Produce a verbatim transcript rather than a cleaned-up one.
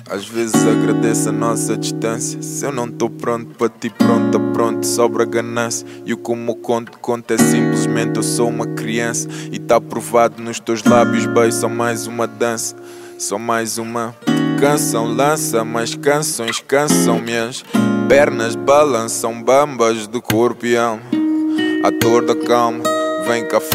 Às vezes agradeço a nossa distância. Se eu não tô pronto para ti, pronto, pronto, sobra ganância. E o como conto, conto é simplesmente eu sou uma criança. E tá provado nos teus lábios, beijo, só mais uma dança. Só mais uma canção, lança mais canções, cansam minhas pernas, balançam bambas do corpo e alma. Ator da calma, vem cá.